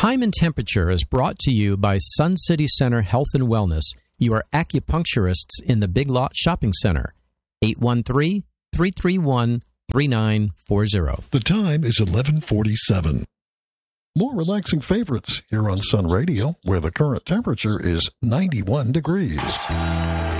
Time and Temperature is brought to you by Sun City Center Health and Wellness, your acupuncturists in the Big Lot Shopping Center. 813-331-3940. The time is 11:47. More relaxing favorites here on Sun Radio, where the current temperature is 91 degrees.